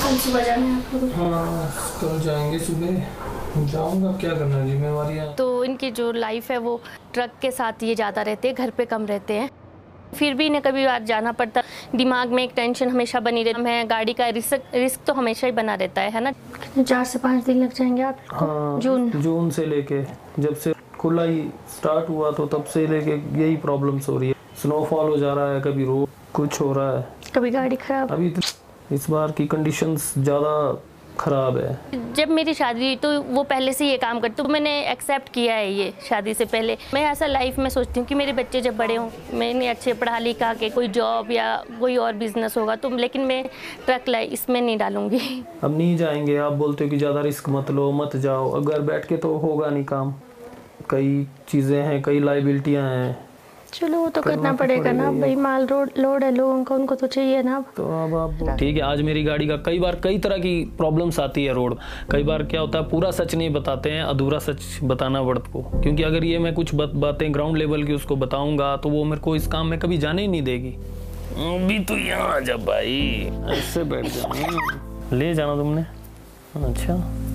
कल सुबह जाना है आपको? हाँ कल जाएंगे सुबह, जाऊंगा, क्या करना है, जिम्मेवारियाँ। तो इनकी जो लाइफ है वो ट्रक के साथ ये ज़्यादा रहते हैं, घर पे कम रहते हैं। फिर भी इन्हें कभी बार जाना पड़ता, दिमाग में एक टेंशन हमेशा बनी रहती है, गाड़ी का रिस्क तो हमेशा ही बना रहता है ना। 4 से 5 दिन लग जाएंगे आपको? हाँ जून से लेके, जब से खुला ही स्टार्ट हुआ तो तब से लेके यही प्रॉब्लम्स हो रही है। स्नोफॉल हो जा रहा है, कभी रोड कुछ हो रहा है, कभी गाड़ी खराब। अभी तो इस बार की कंडीशंस ज़्यादा खराब है। जब मेरी शादी हुई तो वो पहले से ये काम करते, तो मैंने एक्सेप्ट किया है ये शादी से पहले। मैं ऐसा लाइफ में सोचती हूँ कि मेरे बच्चे जब बड़े हों, मैंने अच्छे पढ़ा लिखा के कोई जॉब या कोई और बिजनेस होगा तो, लेकिन मैं ट्रक लाइफ इसमें नहीं डालूंगी। अब नहीं जाएंगे, आप बोलते हो कि ज़्यादा रिस्क मत लो, मत जाओ, अगर बैठ के तो होगा नहीं काम, कई चीज़ें हैं, कई लाइबिलिटियाँ हैं। चलो वो तो करना पड़ेगा ना भाई, माल लोड है लोगों का, उनको तो चाहिए ना। तो अब आप ठीक है, आज मेरी गाड़ी का कई बार कई तरह की प्रॉब्लम्स आती है रोड। कई बार क्या होता है, पूरा सच नहीं बताते हैं, अधूरा सच बताना पड़ता को, क्योंकि अगर ये मैं कुछ बातें ग्राउंड लेवल की उसको बताऊंगा तो वो मेरे को इस काम में कभी जाने ही नहीं देगी। अभी तो यहाँ आ जा भाई, ऐसे बैठ जा, ले जाना तुमने। अच्छा